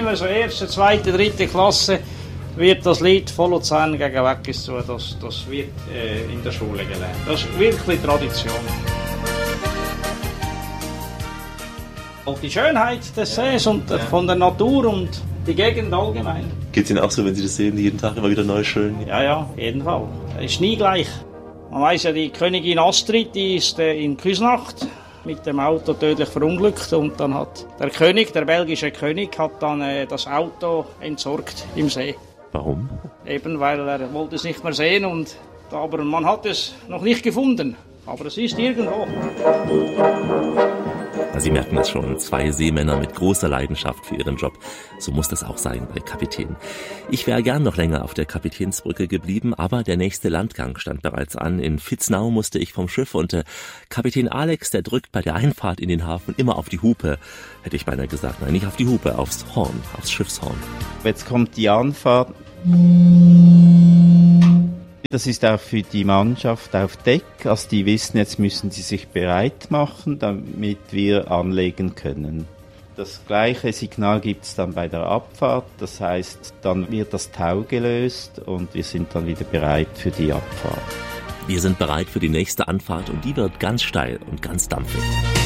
immer so erste, zweite, dritte Klasse wird das Lied «Von Luzern gegen Weggis zu», das wird in der Schule gelernt. Das ist wirklich Tradition. Und die Schönheit des Sees und von der Natur und die Gegend allgemein. Geht es Ihnen auch so, wenn Sie das sehen, jeden Tag immer wieder neu schön? Ja, jeden Fall. Es ist nie gleich. Man weiss ja, die Königin Astrid, die ist in Küsnacht mit dem Auto tödlich verunglückt und dann hat der König, der belgische König, hat dann das Auto entsorgt im See. Warum? Eben, weil er wollte es nicht mehr sehen aber man hat es noch nicht gefunden. Aber es ist irgendwo. Sie merken es schon, 2 Seemänner mit großer Leidenschaft für ihren Job. So muss das auch sein bei Kapitän. Ich wäre gern noch länger auf der Kapitänsbrücke geblieben, aber der nächste Landgang stand bereits an. In Vitznau musste ich vom Schiff und Kapitän Alex, der drückt bei der Einfahrt in den Hafen immer auf die Hupe. Hätte ich beinahe gesagt, nein, nicht auf die Hupe, aufs Horn, aufs Schiffshorn. Jetzt kommt die Anfahrt. Das ist auch für die Mannschaft auf Deck. Also die wissen, jetzt müssen sie sich bereit machen, damit wir anlegen können. Das gleiche Signal gibt es dann bei der Abfahrt. Das heißt, dann wird das Tau gelöst und wir sind dann wieder bereit für die Abfahrt. Wir sind bereit für die nächste Anfahrt und die wird ganz steil und ganz dampfig.